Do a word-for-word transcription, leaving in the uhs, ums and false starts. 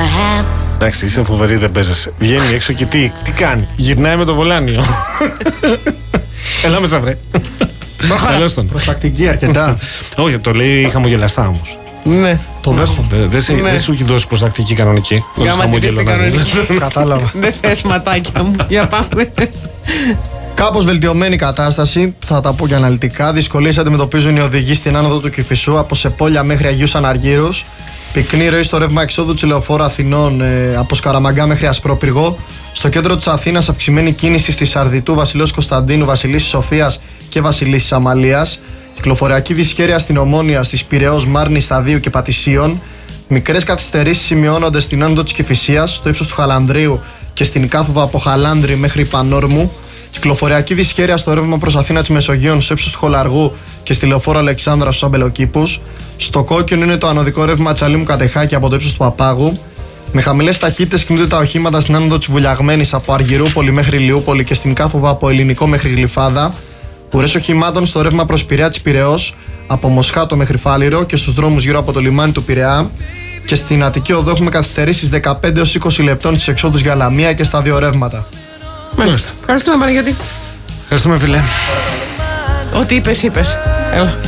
Εντάξει, είσαι φοβερή, δεν παίζεσαι. Βγαίνει έξω και τι, τι κάνει. Γυρνάει με το βολάνιο. Έλα μέσα, βρε. Καλώς τον. Προστακτική αρκετά. Όχι, το λέει χαμογελαστά όμως. Ναι, το δέστο. Δεν σου έχει δώσει προστακτική κανονική. Γάμα τι δεις την κανονική. Κατάλαβα. Δεν θες ματάκια μου. Για πάμε. Κάπως βελτιωμένη κατάσταση, θα τα πω και αναλυτικά. Δυσκολίες αντιμετωπίζουν οι οδηγοί στην άνοδο του Κηφισού από Σεπόλια μέχρι Αγίους Αναργύρους. Πυκνή ροή στο ρεύμα εξόδου της Λεωφόρου Αθηνών ε, από Σκαραμαγκά μέχρι Ασπρόπυργο. Στο κέντρο της Αθήνας αυξημένη κίνηση στη Σαρδιτού, Βασιλέως Κωνσταντίνου, Βασιλίσσης Σοφίας και Βασιλίσσης Αμαλίας. Κυκλοφοριακή δυσχέρεια στην Ομόνια, στις Πειραιώς, Μάρνης, Σταδίου και Πατησίων. Μικρές καθυστερήσεις σημειώνονται στην άνοδο της Κηφισίας, στο ύψος του Χαλανδρίου και στην κάθοδο από Χαλάνδρη μέχρι Πανόρμου. Κυκλοφοριακή δυσχέρεια στο ρεύμα προς Αθήνα της Μεσογείων, στο ύψος του Χολαργού και στη Λεωφόρο Αλεξάνδρα στους Αμπελοκήπους. Στο κόκκινο είναι το ανωδικό ρεύμα Τσαλίμου Κατεχάκη από το ύψος του Παπάγου. Με χαμηλές ταχύτητες κινούνται τα οχήματα στην άνοδο της Βουλιαγμένης από Αργυρούπολη μέχρι Ηλιούπολη και στην κάθοδο από Ελληνικό μέχρι Γλυφάδα. Ουρές οχημάτων στο ρεύμα προς Πειραιά της Πειραιώς από Μοσχάτο μέχρι Φάληρο και στους δρόμους γύρω από το λιμάνι του Πειραιά. Και στην Αττική Οδό έχουμε καθυστερήσεις δεκαπέντε έως είκοσι λεπτών στις εξόδους για Λαμία και στα δύο ρεύματα. Μάλιστα. Ευχαριστούμε, Παναγιώτη. Ευχαριστούμε, φίλε. Ό,τι είπες, είπες. Έλα.